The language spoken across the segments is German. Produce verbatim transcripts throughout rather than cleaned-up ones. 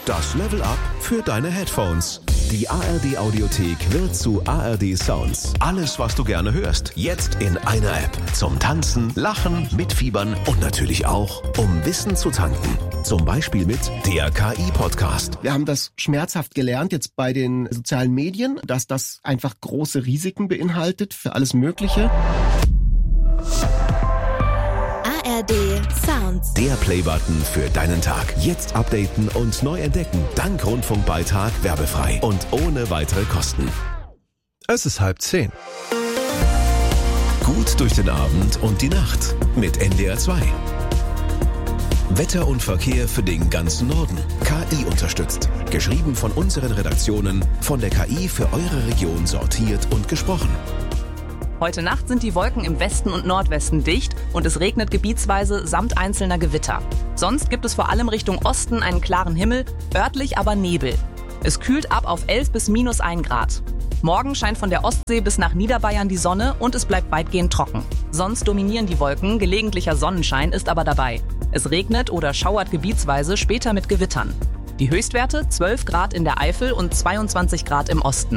Das Level Up für deine Headphones. Die A R D Audiothek wird zu A R D Sounds. Alles, was du gerne hörst, jetzt in einer App. Zum Tanzen, Lachen, Mitfiebern und natürlich auch, um Wissen zu tanken. Zum Beispiel mit der K I-Podcast. Wir haben das schmerzhaft gelernt jetzt bei den sozialen Medien, dass das einfach große Risiken beinhaltet für alles Mögliche. A R D Sounds. Der Playbutton für deinen Tag. Jetzt updaten und neu entdecken. Dank Rundfunkbeitrag werbefrei und ohne weitere Kosten. Es ist halb zehn. Gut durch den Abend und die Nacht mit N D R zwei. Wetter und Verkehr für den ganzen Norden. K I unterstützt. Geschrieben von unseren Redaktionen, von der K I für eure Region sortiert und gesprochen. Heute Nacht sind die Wolken im Westen und Nordwesten dicht und es regnet gebietsweise samt einzelner Gewitter. Sonst gibt es vor allem Richtung Osten einen klaren Himmel, örtlich aber Nebel. Es kühlt ab auf elf bis minus ein Grad. Morgen scheint von der Ostsee bis nach Niederbayern die Sonne und es bleibt weitgehend trocken. Sonst dominieren die Wolken, gelegentlicher Sonnenschein ist aber dabei. Es regnet oder schauert gebietsweise, später mit Gewittern. Die Höchstwerte zwölf Grad in der Eifel und zweiundzwanzig Grad im Osten.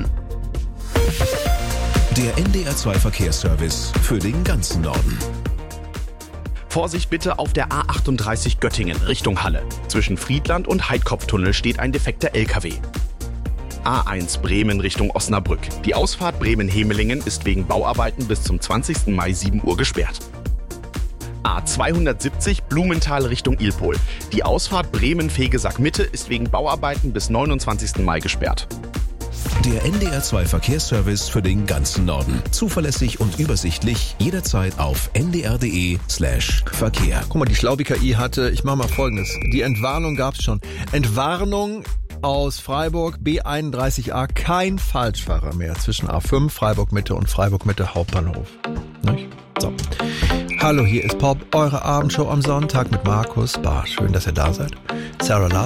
Der N D R zwei Verkehrsservice für den ganzen Norden. Vorsicht bitte auf der A achtunddreißig Göttingen Richtung Halle. Zwischen Friedland und Heidkopftunnel steht ein defekter L K W. A eins Bremen Richtung Osnabrück. Die Ausfahrt Bremen-Hemelingen ist wegen Bauarbeiten bis zum zwanzigsten Mai sieben Uhr gesperrt. A zweihundertsiebzig Blumenthal Richtung Ilpol. Die Ausfahrt Bremen-Fegesack-Mitte ist wegen Bauarbeiten bis neunundzwanzigsten Mai gesperrt. Der N D R zwei Verkehrsservice für den ganzen Norden. Zuverlässig und übersichtlich, jederzeit auf n d r punkt d e slash Verkehr. Guck mal, die Schlaubi K I hatte, ich mach mal Folgendes. Die Entwarnung gab's schon. Entwarnung aus Freiburg, B einunddreißig a, kein Falschfahrer mehr zwischen A fünf, Freiburg Mitte und Freiburg Mitte Hauptbahnhof. Nicht? So. Hallo, hier ist Pop, eure Abendshow am Sonntag mit Markus Barr. Schön, dass ihr da seid. Sarah Larson